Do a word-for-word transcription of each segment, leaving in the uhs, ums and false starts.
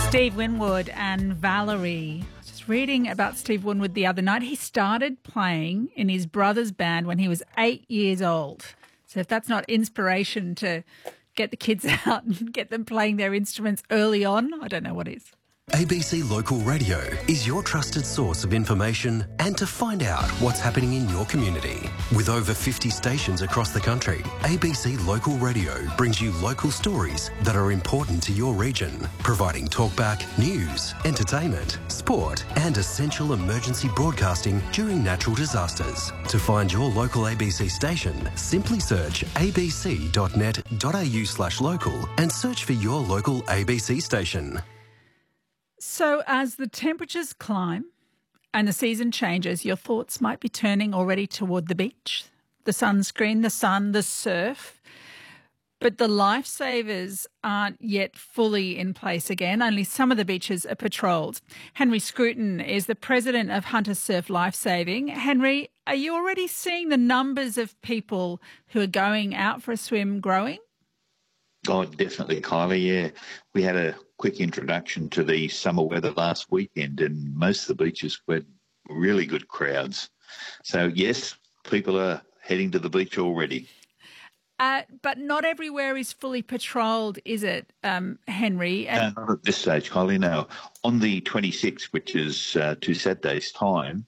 Steve Winwood and Valerie. I was just reading about Steve Winwood the other night. He started playing in his brother's band when he was eight years old. So if that's not inspiration to get the kids out and get them playing their instruments early on, I don't know what is. A B C Local Radio is your trusted source of information and to find out what's happening in your community. With over fifty stations across the country, A B C Local Radio brings you local stories that are important to your region, providing talkback, news, entertainment, sport and essential emergency broadcasting during natural disasters. To find your local A B C station, simply search abc.net.au slash local and search for your local A B C station. So as the temperatures climb and the season changes, your thoughts might be turning already toward the beach, the sunscreen, the sun, the surf. But the lifesavers aren't yet fully in place again. Only some of the beaches are patrolled. Henry Scruton is the president of Hunter Surf Lifesaving. Henry, are you already seeing the numbers of people who are going out for a swim growing? Oh, definitely, Kylie, yeah. We had a quick introduction to the summer weather last weekend and most of the beaches were really good crowds. So, yes, people are heading to the beach already. Uh, but not everywhere is fully patrolled, is it, um, Henry? And- uh, not at this stage, Kylie, no. On the twenty-sixth, which is uh, two Saturdays' time,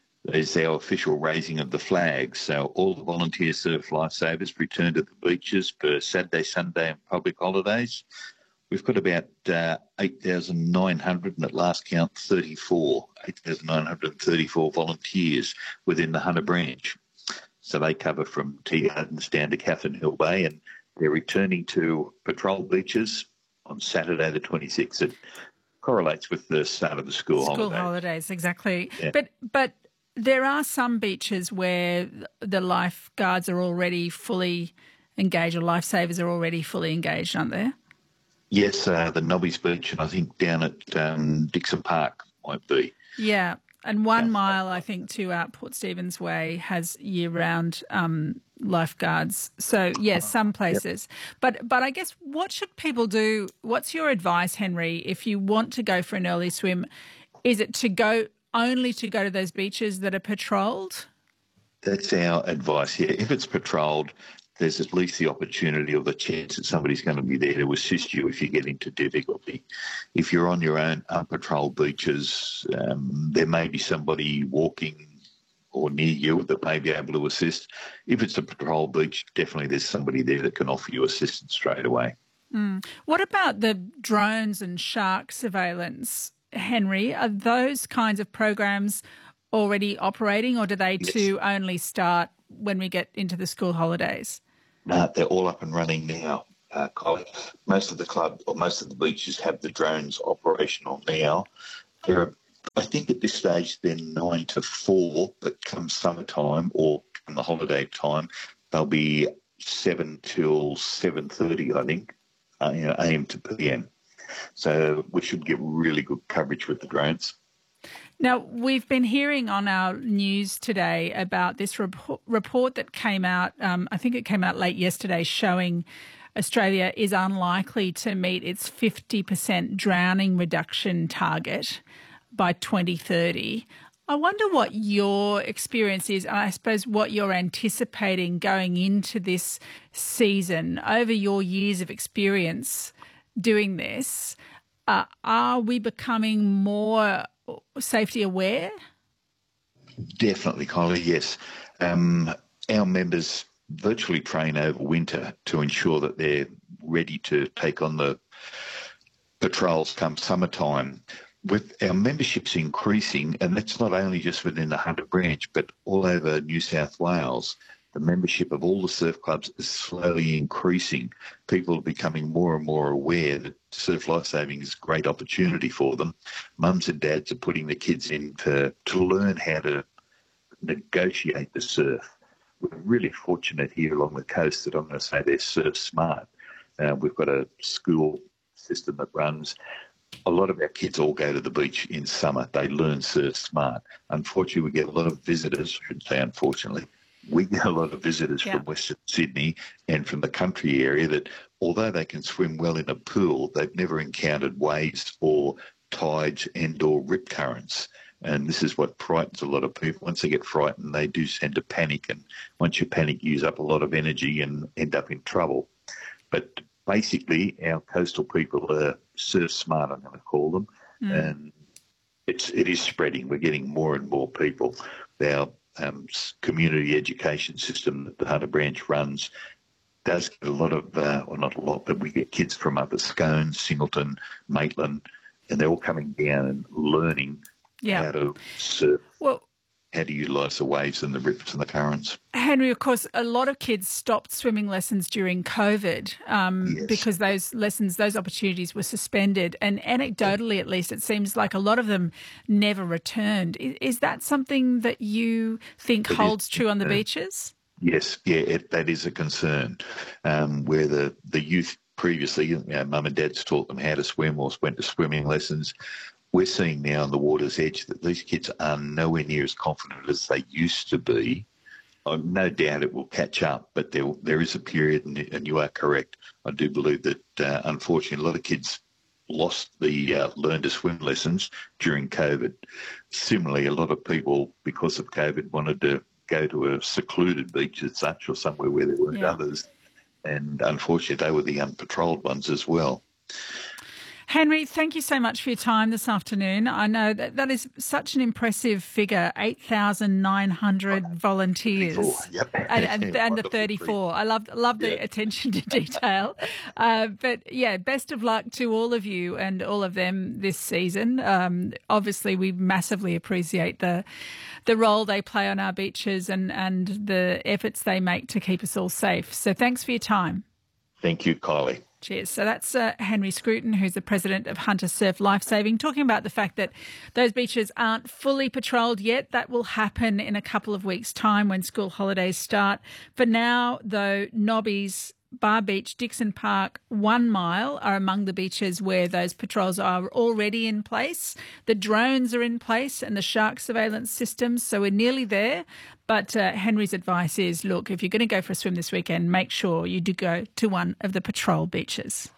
is our official raising of the flags. So all the volunteer surf lifesavers return to the beaches for Saturday, Sunday and public holidays. We've got about uh, eight thousand nine hundred and at last count thirty-four, eight thousand nine hundred thirty-four volunteers within the Hunter branch. So they cover from Tea Gardens down to Catherine Hill Bay and they're returning to patrol beaches on Saturday the twenty-sixth. It correlates with the start of the school, school holidays. School holidays, exactly. Yeah. But but there are some beaches where the lifeguards are already fully engaged or lifesavers are already fully engaged, aren't there? Yes, uh, the Nobbies Beach and I think down at um, Dixon Park might be. Yeah, and one yeah. mile I think to uh, Port Stephens Way has year-round um, lifeguards. So, yes, some places. Yep. But but I guess what should people do? What's your advice, Henry, if you want to go for an early swim? Is it to go only to go to those beaches that are patrolled? That's our advice, yeah. If it's patrolled, there's at least the opportunity or the chance that somebody's going to be there to assist you if you get into difficulty. If you're on your own unpatrolled beaches, um, there may be somebody walking or near you that may be able to assist. If it's a patrolled beach, definitely there's somebody there that can offer you assistance straight away. Mm. What about the drones and shark surveillance, Henry? Are those kinds of programs already operating or do they yes. too only start when we get into the school holidays? No, they're all up and running now, uh, Colin. Most of the club or most of the beaches have the drones operational now. There are, I think at this stage they're nine to four, but come summertime or come the holiday time, they'll be seven till seven thirty, I think, uh, you know, A M to P M. So we should get really good coverage with the drones. Now, we've been hearing on our news today about this report, report that came out, um, I think it came out late yesterday, showing Australia is unlikely to meet its fifty percent drowning reduction target by twenty thirty. I wonder what your experience is, and I suppose what you're anticipating going into this season over your years of experience doing this. Uh, are we becoming more safety aware? Definitely, Kylie, yes. Um, our members virtually train over winter to ensure that they're ready to take on the patrols come summertime. With our memberships increasing, and that's not only just within the Hunter branch, but all over New South Wales, the membership of all the surf clubs is slowly increasing. People are becoming more and more aware that surf lifesaving is a great opportunity for them. Mums and dads are putting the kids in to, to learn how to negotiate the surf. We're really fortunate here along the coast that I'm going to say they're surf smart. Uh, we've got a school system that runs. A lot of our kids all go to the beach in summer. They learn surf smart. Unfortunately, we get a lot of visitors, I shouldn't say unfortunately, we get a lot of visitors yeah. from Western Sydney and from the country area that although they can swim well in a pool, they've never encountered waves or tides and or rip currents. And this is what frightens a lot of people. Once they get frightened, they do tend to panic. And once you panic, you use up a lot of energy and end up in trouble. But basically, our coastal people are surf smart, I'm going to call them. Mm. And it's, it is spreading. We're getting more and more people. Our um, community education system that the Hunter Branch runs does get a lot of, uh, well, not a lot, but we get kids from up at Scone, Singleton, Maitland, and they're all coming down and learning yeah. how to surf, well, how to utilise the waves and the rips and the currents. Henry, of course, a lot of kids stopped swimming lessons during COVID um, yes. because those lessons, those opportunities were suspended. And anecdotally, at least, it seems like a lot of them never returned. Is, is that something that you think it holds is, true on the uh, beaches? Yes, yeah, it, that is a concern. Um, where the, the youth previously, you know, mum and dad's taught them how to swim or went to swimming lessons. We're seeing now on the water's edge that these kids are nowhere near as confident as they used to be. Oh, no doubt it will catch up, but there there is a period, and, and you are correct. I do believe that, uh, unfortunately, a lot of kids lost the uh, learn to swim lessons during COVID. Similarly, a lot of people, because of COVID, wanted to go to a secluded beach as such or somewhere where there weren't yeah. others. And unfortunately, they were the unpatrolled ones as well. Henry, thank you so much for your time this afternoon. I know that that is such an impressive figure, eight thousand nine hundred volunteers. Yep. And, and, and the thirty-four. I love love the yep. attention to detail. Uh, but, yeah, best of luck to all of you and all of them this season. Um, obviously, we massively appreciate the the role they play on our beaches and, and the efforts they make to keep us all safe. So thanks for your time. Thank you, Kylie. Cheers. So that's uh, Henry Scruton, who's the president of Hunter Surf Lifesaving, talking about the fact that those beaches aren't fully patrolled yet. That will happen in a couple of weeks' time when school holidays start. For now, though, Nobby's, Bar Beach, Dixon Park, One Mile are among the beaches where those patrols are already in place. The drones are in place and the shark surveillance systems, so we're nearly there. But uh, Henry's advice is, look, if you're going to go for a swim this weekend, make sure you do go to one of the patrol beaches.